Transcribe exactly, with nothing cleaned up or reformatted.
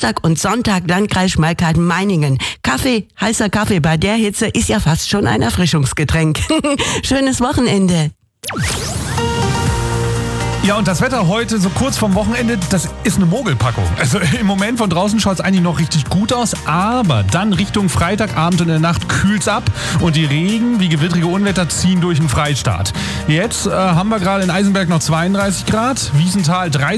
Samstag und Sonntag Landkreis Schmalkalden-Meiningen. Kaffee, heißer Kaffee bei der Hitze ist ja fast schon ein Erfrischungsgetränk. Schönes Wochenende. Ja, und das Wetter heute, so kurz vorm Wochenende, das ist eine Mogelpackung. Also im Moment von draußen schaut es eigentlich noch richtig gut aus, aber dann Richtung Freitagabend und in der Nacht kühlt's ab und die Regen wie gewittrige Unwetter ziehen durch den Freistaat. Jetzt äh, haben wir gerade in Eisenberg noch zweiunddreißig Grad, Wiesenthal dreißig